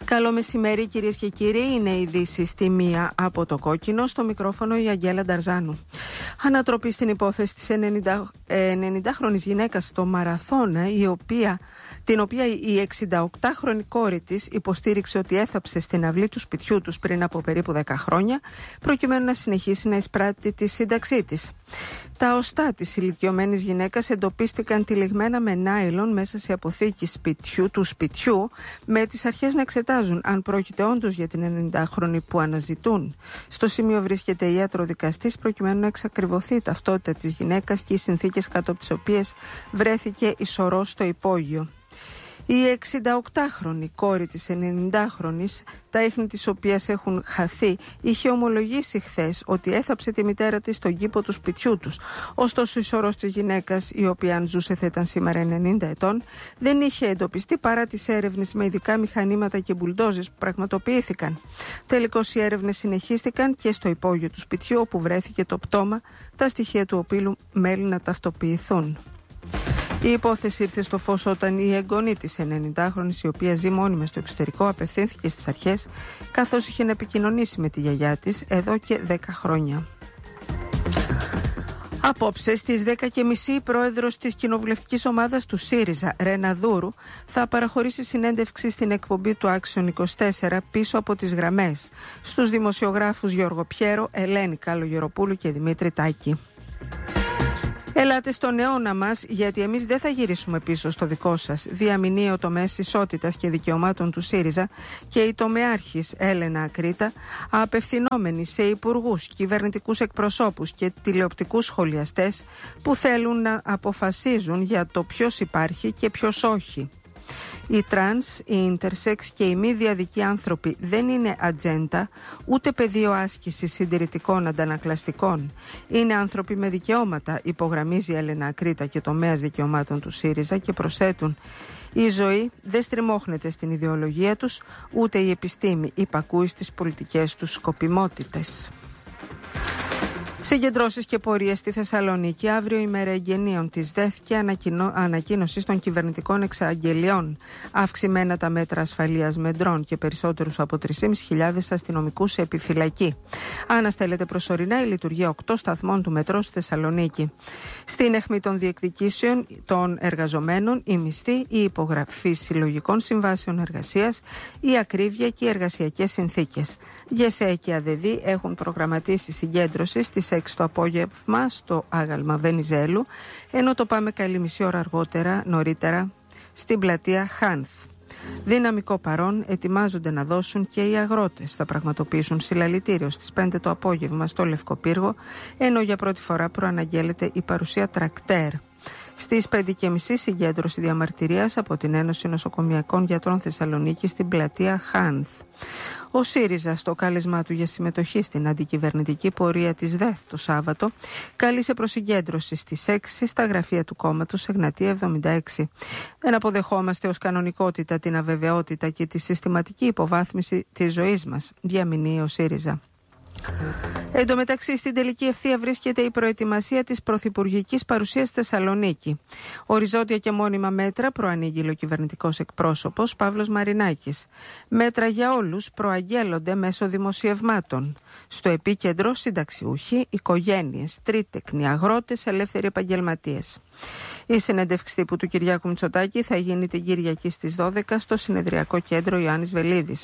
Καλό μεσημέρι, κυρίες και κύριοι. Είναι η ειδήσεις στη μία από το κόκκινο. Στο μικρόφωνο η Αγγέλα Νταρζάνου. Ανατροπή στην υπόθεση της 90χρονης γυναίκας στο Μαραθώνα, την οποία η 68χρονη κόρη της υποστήριξε ότι έθαψε στην αυλή του σπιτιού τους πριν από περίπου 10 χρόνια, προκειμένου να συνεχίσει να εισπράττει τη σύνταξή της. Τα οστά της ηλικιωμένης γυναίκας εντοπίστηκαν τυλιγμένα με νάιλον μέσα σε αποθήκη του σπιτιού, με τις αρχές να εξετάζουν αν πρόκειται όντως για την 90χρονη που αναζητούν. Στο σημείο βρίσκεται η ιατροδικαστής προκειμένου να εξακριβωθεί η ταυτότητα της γυναίκας και οι συνθήκες κάτω από τις οποίες βρέθηκε η σωρός στο υπόγειο. Η 68χρονη κόρη της 90χρονης, τα ίχνη της οποίας έχουν χαθεί, είχε ομολογήσει χθες ότι έθαψε τη μητέρα της στον κήπο του σπιτιού τους. Ωστόσο, η σωρός της γυναίκας, η οποία αν ζούσε θα ήταν σήμερα 90 ετών, δεν είχε εντοπιστεί παρά τις έρευνες με ειδικά μηχανήματα και μπουλντόζες που πραγματοποιήθηκαν. Τελικώς οι έρευνες συνεχίστηκαν και στο υπόγειο του σπιτιού, όπου βρέθηκε το πτώμα, τα στοιχεία του οποίου μένει να ταυτοποιηθούν. Η υπόθεση ήρθε στο φως όταν η εγγονή της 90χρονης, η οποία ζει μόνιμα στο εξωτερικό, απευθύνθηκε στις αρχές, καθώς είχε να επικοινωνήσει με τη γιαγιά της εδώ και 10 χρόνια. Απόψε στις 10:30 η πρόεδρος της κοινοβουλευτικής ομάδας του ΣΥΡΙΖΑ, Ρένα Δούρου, θα παραχωρήσει συνέντευξη στην εκπομπή του Action 24 πίσω από τις γραμμές στους δημοσιογράφους Γιώργο Πιέρο, Ελένη Καλογεροπούλου και Δημήτρη Τάκη. Ελάτε στον αιώνα μας, γιατί εμείς δεν θα γυρίσουμε πίσω στο δικό σας, διαμηνύει ο τομέας ισότητας και δικαιωμάτων του ΣΥΡΙΖΑ και η τομεάρχης Έλενα Ακρίτα, απευθυνόμενη σε υπουργούς, κυβερνητικούς εκπροσώπους και τηλεοπτικούς σχολιαστές που θέλουν να αποφασίζουν για το ποιος υπάρχει και ποιος όχι. Οι τρανς, οι ίντερσεξ και οι μη διαδικοί άνθρωποι δεν είναι ατζέντα, ούτε πεδίο άσκησης συντηρητικών αντανακλαστικών. Είναι άνθρωποι με δικαιώματα, υπογραμμίζει η Έλενα Ακρίτα και τομέας δικαιωμάτων του ΣΥΡΙΖΑ, και προσθέτουν: η ζωή δεν στριμώχνεται στην ιδεολογία τους, ούτε η επιστήμη υπακούει στις πολιτικές τους σκοπιμότητες. Συγκεντρώσεις και πορείες στη Θεσσαλονίκη. Αύριο ημέρα εγγενείων της ΔΕΘ και ανακοίνωση των κυβερνητικών εξαγγελιών. Αυξημένα τα μέτρα ασφαλείας με ντρόν και περισσότερους από 3.500 αστυνομικούς σε επιφυλακή. Αναστέλλεται προσωρινά η λειτουργία 8 σταθμών του μετρό στη Θεσσαλονίκη. Στην αιχμή των διεκδικήσεων των εργαζομένων, η μισθή, η υπογραφή συλλογικών συμβάσεων εργασίας, η ακρίβεια και οι εργασιακές συνθήκες. ΓΕΣΕ και ΑΔΕΔΗ έχουν προγραμματίσει συγκέντρωση στις 6 το απόγευμα στο άγαλμα Βενιζέλου, ενώ το Πάμε καλή μισή ώρα νωρίτερα στην πλατεία Χάνθ. Δυναμικό παρόν ετοιμάζονται να δώσουν και οι αγρότες. Θα πραγματοποιήσουν συλλαλητήριο στις 5 το απόγευμα στο Λευκοπύργο, ενώ για πρώτη φορά προαναγγέλλεται η παρουσία τρακτέρ. Στις 5:30 συγκέντρωση διαμαρτυρίας από την Ένωση Νοσοκομιακών Γιατρών Θεσσαλονίκη στην πλατεία Χάνθ. Ο ΣΥΡΙΖΑ, στο κάλεσμά του για συμμετοχή στην αντικυβερνητική πορεία της ΔΕΘ το Σάββατο, κάλεσε προς συγκέντρωση στις 6 στα γραφεία του κόμματος Εγνατία 76. Δεν αποδεχόμαστε ως κανονικότητα την αβεβαιότητα και τη συστηματική υποβάθμιση της ζωής μας, διαμηνύει ο ΣΥΡΙΖΑ. Εν τω μεταξύ, στην τελική ευθεία βρίσκεται η προετοιμασία της πρωθυπουργικής παρουσίας στη Θεσσαλονίκη. Οριζόντια και μόνιμα μέτρα προανήγγειλε ο κυβερνητικός εκπρόσωπος Παύλος Μαρινάκης. Μέτρα για όλους προαγγέλλονται μέσω δημοσιευμάτων. Στο επίκεντρο συνταξιούχοι, οικογένειες, τρίτεκνοι, αγρότες, ελεύθεροι επαγγελματίες. Η συνέντευξη τύπου του Κυριάκου Μητσοτάκη θα γίνει την Κυριακή στις 12 στο Συνεδριακό Κέντρο Ιωάννης Βελίδης.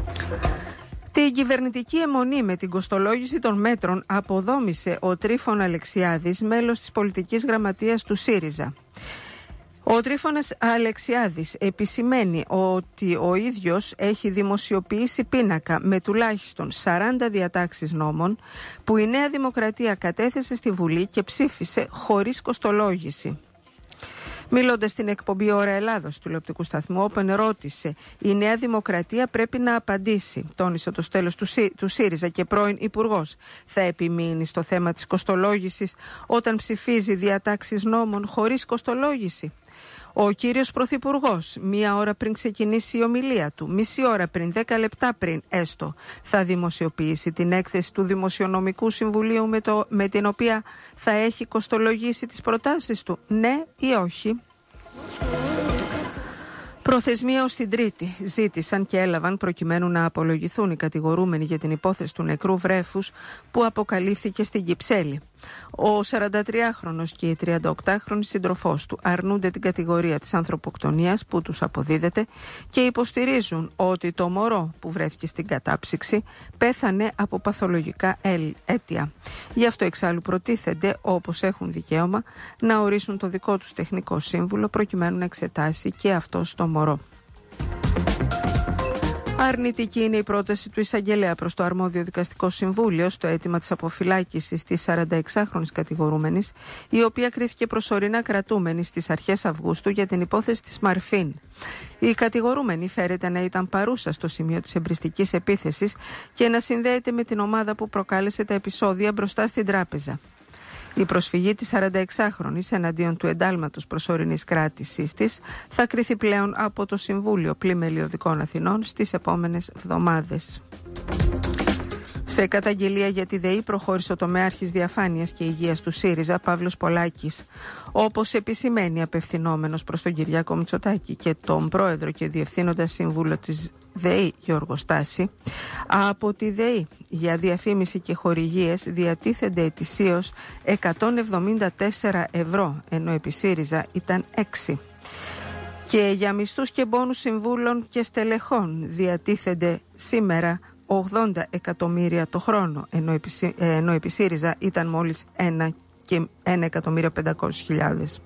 Την κυβερνητική αιμονή με την κοστολόγηση των μέτρων αποδόμησε ο Τρίφων Αλεξιάδης, μέλος της πολιτικής γραμματείας του ΣΥΡΙΖΑ. Ο Τρίφωνας Αλεξιάδης επισημαίνει ότι ο ίδιος έχει δημοσιοποιήσει πίνακα με τουλάχιστον 40 διατάξεις νόμων που η Νέα Δημοκρατία κατέθεσε στη Βουλή και ψήφισε χωρίς κοστολόγηση. Μιλώντας στην εκπομπή Ώρα Ελλάδος του τηλεοπτικού σταθμού, όπεν ρώτησε: η Νέα Δημοκρατία πρέπει να απαντήσει. Τόνισε το στέλος του ΣΥΡΙΖΑ και πρώην υπουργός. Θα επιμείνει στο θέμα της κοστολόγησης όταν ψηφίζει διατάξεις νόμων χωρίς κοστολόγηση? Ο κύριος Πρωθυπουργός, μία ώρα πριν ξεκινήσει η ομιλία του, μισή ώρα πριν, 10 λεπτά πριν έστω, θα δημοσιοποιήσει την έκθεση του Δημοσιονομικού Συμβουλίου με την οποία θα έχει κοστολογήσει τις προτάσεις του, ναι ή όχι? Προθεσμία ως την Τρίτη ζήτησαν και έλαβαν προκειμένου να απολογηθούν οι κατηγορούμενοι για την υπόθεση του νεκρού βρέφους που αποκαλύφθηκε στην Κυψέλη. Ο 43χρονος και η 38χρονη σύντροφός του αρνούνται την κατηγορία της ανθρωποκτονίας που τους αποδίδεται και υποστηρίζουν ότι το μωρό που βρέθηκε στην κατάψυξη πέθανε από παθολογικά αίτια. Γι' αυτό εξάλλου προτίθενται, όπως έχουν δικαίωμα, να ορίσουν το δικό τους τεχνικό σύμβουλο προκειμένου να εξετάσει και αυτό το μωρό. Αρνητική είναι η πρόταση του εισαγγελέα προς το αρμόδιο δικαστικό συμβούλιο στο αίτημα της αποφυλάκησης της 46χρονης κατηγορούμενης, η οποία κρίθηκε προσωρινά κρατούμενη στις αρχές Αυγούστου για την υπόθεση της Μαρφίν. Η κατηγορούμενη φέρεται να ήταν παρούσα στο σημείο της εμπριστικής επίθεσης και να συνδέεται με την ομάδα που προκάλεσε τα επεισόδια μπροστά στην τράπεζα. Η προσφυγή της 46χρονης εναντίον του εντάλματος προσωρινής κράτησής της θα κριθεί πλέον από το Συμβούλιο Πλημελιωδικών Αθηνών στις επόμενες εβδομάδες. Σε καταγγελία για τη ΔΕΗ προχώρησε ο τομέαρχης Διαφάνειας και Υγείας του ΣΥΡΙΖΑ, Παύλος Πολάκης. Όπως επισημαίνει απευθυνόμενος προς τον Κυριάκο Μητσοτάκη και τον πρόεδρο και διευθύνοντα σύμβουλο της ΔΕΗ Γιώργο Στάση, από τη ΔΕΗ για διαφήμιση και χορηγίες διατίθενται ετησίως 174 ευρώ, ενώ επί ΣΥΡΙΖΑ ήταν 6. Και για μισθούς και μπόνους συμβούλων και στελεχών διατίθενται σήμερα 80 εκατομμύρια το χρόνο, ενώ επί ΣΥΡΙΖΑ ήταν μόλις 1.500.000.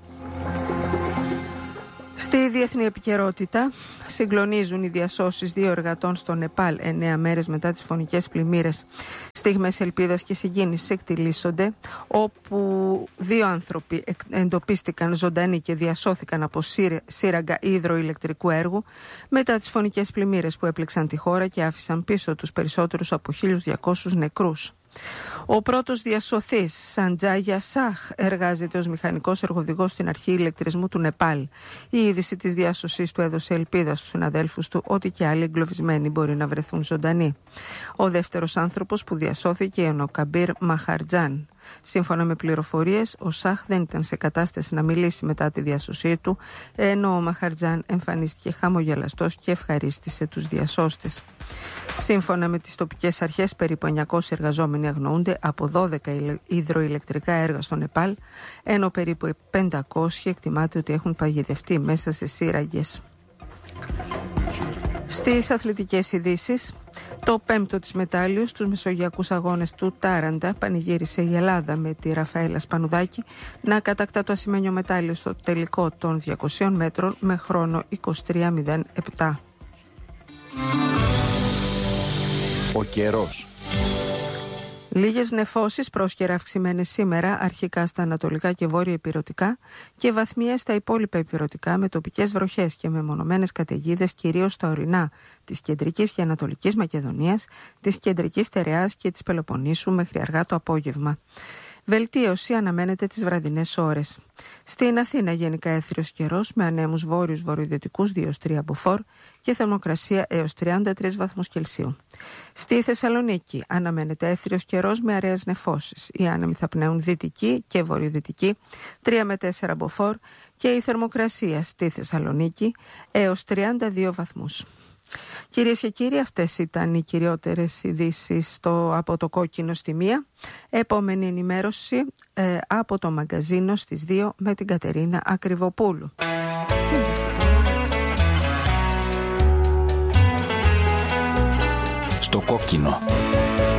Στη διεθνή επικαιρότητα, συγκλονίζουν οι διασώσεις 2 εργατών στο Νεπάλ 9 μέρες μετά τις φωνικές πλημμύρες. Στιγμές ελπίδας και συγκίνησης εκτιλήσονται, όπου 2 άνθρωποι εντοπίστηκαν ζωντανοί και διασώθηκαν από σύραγγα υδροηλεκτρικού έργου μετά τις φωνικές πλημμύρες που έπληξαν τη χώρα και άφησαν πίσω τους περισσότερους από 1.200 νεκρούς. Ο πρώτος διασωθής, Σαντζάγια Σαχ, εργάζεται ως μηχανικός εργοδηγός στην αρχή ηλεκτρισμού του Νεπάλ. Η είδηση της διάσωσής του έδωσε ελπίδα στους συναδέλφους του ότι και άλλοι εγκλωβισμένοι μπορεί να βρεθούν ζωντανοί. Ο δεύτερος άνθρωπος που διασώθηκε είναι ο Καμπίρ Μαχαρτζάν. Σύμφωνα με πληροφορίες, ο Σαχ δεν ήταν σε κατάσταση να μιλήσει μετά τη διάσωσή του, ενώ ο Μαχαρτζάν εμφανίστηκε χαμογελαστός και ευχαρίστησε τους διασώστες. Σύμφωνα με τις τοπικές αρχές, περίπου 900 εργαζόμενοι αγνοούνται από 12 υδροηλεκτρικά έργα στο Νεπάλ, ενώ περίπου 500 εκτιμάται ότι έχουν παγιδευτεί μέσα σε σύραγγες. Στις αθλητικές ειδήσεις, το 5ο της μετάλλιο στους Μεσογειακούς Αγώνες του Τάραντα πανηγύρισε η Ελλάδα με τη Ραφαέλα Σπανουδάκη να κατακτά το ασημένιο μετάλλιο στο τελικό των 200 μέτρων με χρόνο 23.07. Ο καιρός. Λίγες νεφώσεις πρόσκαιρα αυξημένες σήμερα, αρχικά στα ανατολικά και βόρεια ηπειρωτικά και βαθμιές στα υπόλοιπα ηπειρωτικά, με τοπικές βροχές και μεμονωμένες καταιγίδες κυρίως στα ορεινά της κεντρικής και ανατολικής Μακεδονίας, της κεντρικής Τεραιάς και της Πελοποννήσου μέχρι αργά το απόγευμα. Βελτίωση αναμένεται τις βραδινές ώρες. Στην Αθήνα γενικά έθριος καιρός με ανέμους βόρειους βορειοδυτικούς 2-3 μποφόρ και θερμοκρασία έως 33 βαθμούς Κελσίου. Στη Θεσσαλονίκη αναμένεται έθριος καιρός με αραιές νεφώσεις. Οι άνεμοι θα πνέουν δυτική και βορειοδυτική 3 με 4 μποφόρ και η θερμοκρασία στη Θεσσαλονίκη έως 32 βαθμούς. Κυρίες και κύριοι, αυτές ήταν οι κυριότερες ειδήσεις από το κόκκινο στη 1. Επόμενη ενημέρωση από το μαγκαζίνο στις 2 με την Κατερίνα Ακριβοπούλου. Στο κόκκινο.